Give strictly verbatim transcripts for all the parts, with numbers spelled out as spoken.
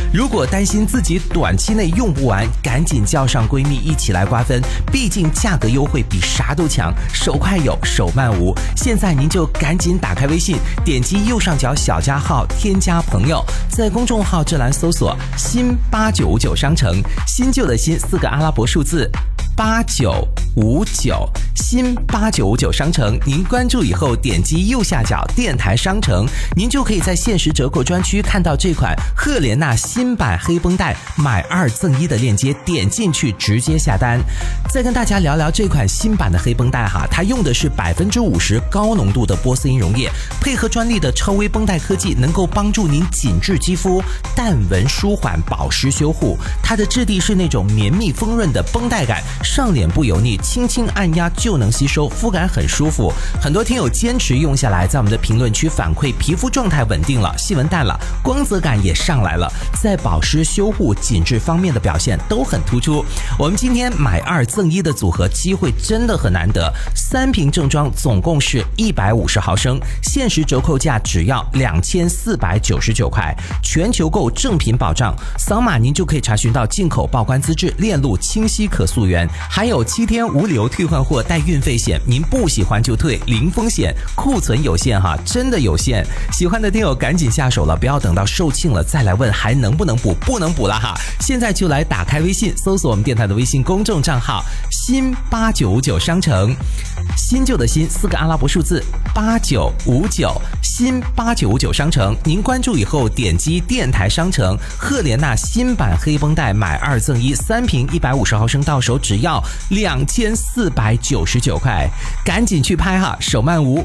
如果担心自己短期内用不完，赶紧叫上闺蜜一起来瓜分，毕竟价格优惠比啥都强，手快有，手慢无。现在您就赶紧打开微信，点击右上角小加号，添加朋友，在公众号这栏搜索新八九五九商城，新旧的新四个阿拉伯数字八九五九，新八九五九商城，您关注以后点击右下角电台商城，您就可以在限时折扣专区看到这款赫莲娜新版黑绷带买二赠一的链接，点进去直接下单。再跟大家聊聊这款新版的黑绷带哈，它用的是百分之五十高浓度的波斯因溶液，配合专利的超微绷带科技，能够帮助您紧致肌肤，淡纹舒缓，保湿修护。它的质地是那种绵密丰润的绷带感，上脸不油腻，轻轻按压就能吸收，肤感很舒服。很多听友坚持用下来，在我们的评论区反馈皮肤状态稳定了，细纹淡了，光泽感也上来了，在保湿修护紧致方面的表现都很突出。我们今天买二赠一的组合机会真的很难得，三瓶正装总共是一百五十毫升，限时折扣价只要两千四百九十九块，全球购正品保障，扫码您就可以查询到进口报关资质，链路清晰可溯源，还有七天无理由退换货带运费险，您不喜欢就退，零风险，库存有限哈，真的有限。喜欢的听友赶紧下手了，不要等到售罄了再来问还能不能补，不能补了哈。现在就来打开微信，搜索我们电台的微信公众账号新八九五九商城，新旧的新四个阿拉伯数字八九五九，新八九五九商城，您关注以后点击电台商城，赫莲娜新版黑绷带买二赠一，三瓶一百五十毫升到手只要两千四百九十九块，赶紧去拍哈，手慢无。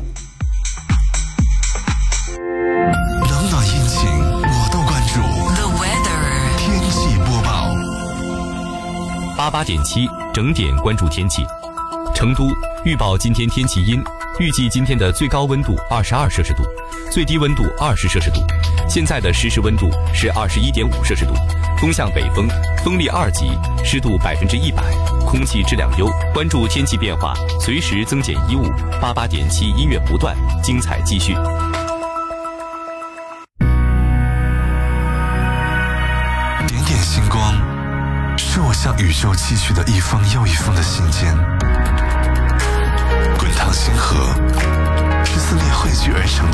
冷暖阴晴我都关注。 The weather 天气播报。 八八点七整点关注天气。成都预报今天天气阴，预计今天的最高温度二十二摄氏度，最低温度二十摄氏度。现在的实时温度是二十一点五摄氏度，风向北风，风力二级，湿度百分之一百，空气质量优。关注天气变化，随时增减衣物。八八点七音乐不断，精彩继续。 点点星光，是我向宇宙寄去的一封又一封的信件。滚烫星河是撕裂汇聚而成的